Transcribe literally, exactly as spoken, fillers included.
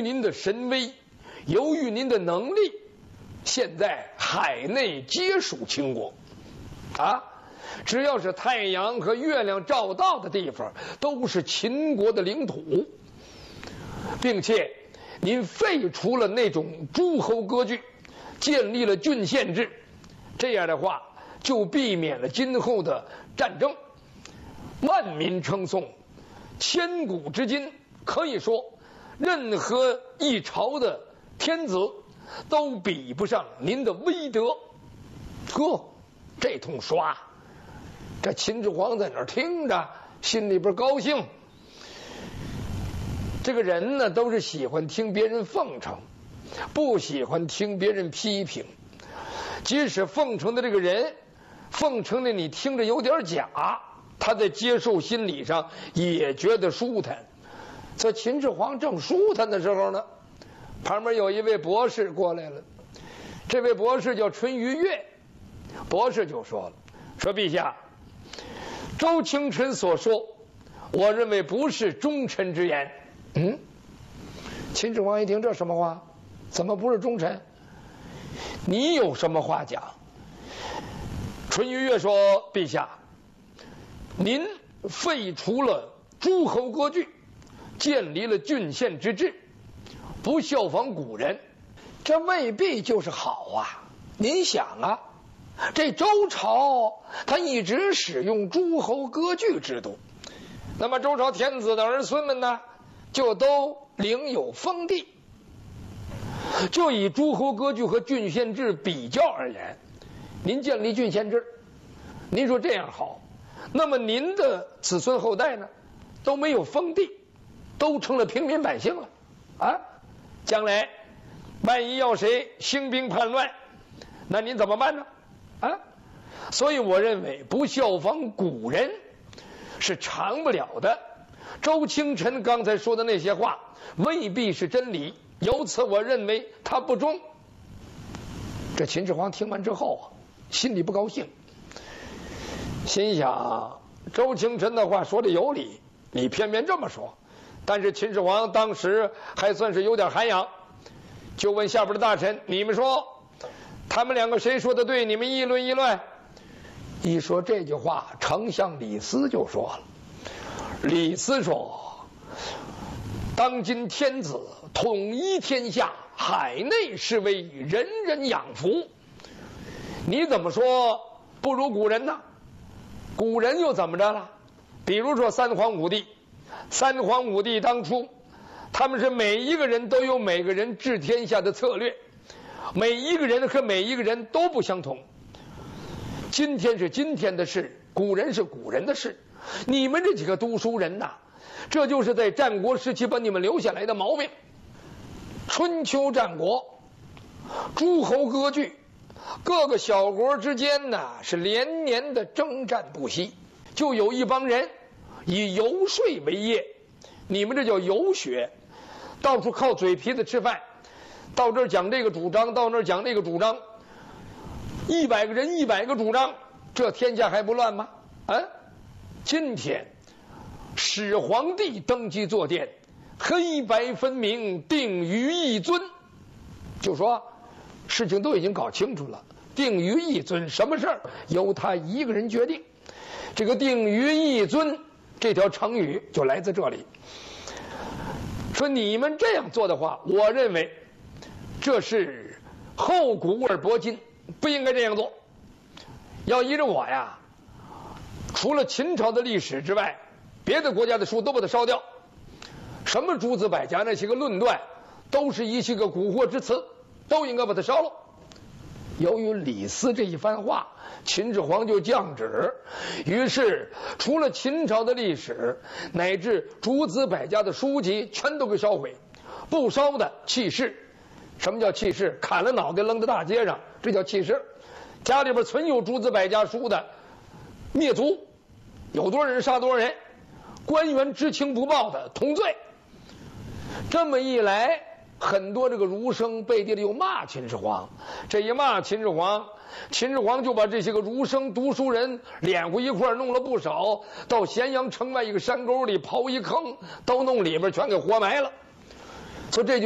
您的神威，由于您的能力，现在海内皆属秦国，啊，只要是太阳和月亮照到的地方，都是秦国的领土，并且您废除了那种诸侯割据，建立了郡县制，这样的话就避免了今后的战争。万民称颂，千古至今，可以说任何一朝的天子都比不上您的威德。呵，这通刷，这秦始皇在那儿听着，心里边高兴。这个人呢，都是喜欢听别人奉承，不喜欢听别人批评。即使奉承的这个人，奉承的你听着有点假，他在接受心理上也觉得舒坦。这秦始皇正舒坦的时候呢，旁边有一位博士过来了。这位博士叫淳于越，博士就说了：“说陛下，周清晨所说，我认为不是忠臣之言。”嗯，秦始皇一听，这什么话？怎么不是忠臣？你有什么话讲？淳于越说：“陛下，您废除了诸侯割据，建立了郡县之制，不效仿古人，这未必就是好啊！您想啊，这周朝他一直使用诸侯割据制度，那么周朝天子的儿孙们呢，就都领有封地。就以诸侯割据和郡县制比较而言，您建立郡县制，您说这样好，那么您的子孙后代呢，都没有封地，都成了平民百姓了啊！将来万一要谁兴兵叛乱，那您怎么办呢？啊！所以我认为不效仿古人是长不了的。周清晨刚才说的那些话未必是真理，由此我认为他不忠。这秦始皇听完之后啊，心里不高兴，心想周清晨的话说的有理，你偏偏这么说。但是秦始皇当时还算是有点涵养，就问下边的大臣：“你们说他们两个谁说的对？你们议论议论。”一说这句话，丞相李斯就说了。李斯说：“当今天子统一天下，海内是为人人养福。你怎么说不如古人呢？古人又怎么着了？比如说三皇五帝，三皇五帝当初他们是每一个人都有每个人治天下的策略，每一个人和每一个人都不相同。今天是今天的事，古人是古人的事。你们这几个读书人呐，这就是在战国时期把你们留下来的毛病。春秋战国，诸侯割据，各个小国之间呢是连年的征战不息，就有一帮人以游说为业，你们这叫游学，到处靠嘴皮子吃饭，到这儿讲这个主张，到那儿讲那个主张，一百个人一百个主张，这天下还不乱吗？啊！今天始皇帝登基坐殿，黑白分明，定于一尊，就说事情都已经搞清楚了，定于一尊，什么事儿由他一个人决定。这个定于一尊这条成语就来自这里。说你们这样做的话，我认为这是厚古而薄今，不应该这样做。要依着我呀，除了秦朝的历史之外，别的国家的书都把它烧掉。什么诸子百家那些个论断，都是一些个蛊惑之词，都应该把它烧了。由于李斯这一番话，秦始皇就降旨，于是除了秦朝的历史乃至诸子百家的书籍全都给烧毁，不烧的弃市。什么叫弃市？砍了脑袋扔在大街上，这叫弃市。家里边存有诸子百家书的灭族，有多少人杀多少人，官员知情不报的同罪。这么一来，很多这个儒生背地里又骂秦始皇，这一骂秦始皇，秦始皇就把这些个儒生读书人敛乎一块弄了不少，到咸阳城外一个山沟里刨一坑，都弄里边全给活埋了。所以这就